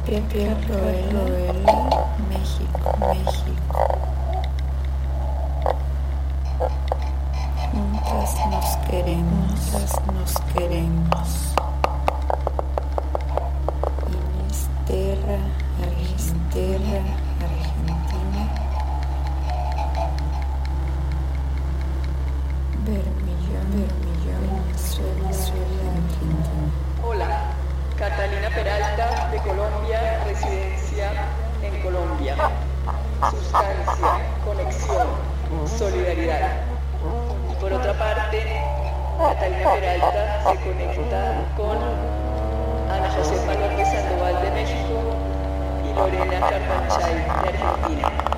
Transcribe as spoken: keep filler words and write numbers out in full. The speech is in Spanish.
Pepe Roela, México, México. Juntas nos queremos, juntas nos queremos. Inisterra, Inisterra, Argentina. Bermillón, Bermillón, Venezuela, Venezuela, Argentina. Hola, Catalina Peralta, de Colombia, residencia en Colombia. Sustancia, conexión, solidaridad. Y por otra parte, Catalina Peralta se conecta con Ana Josefa López Sandoval de México y Lorena Carpanchay de Argentina.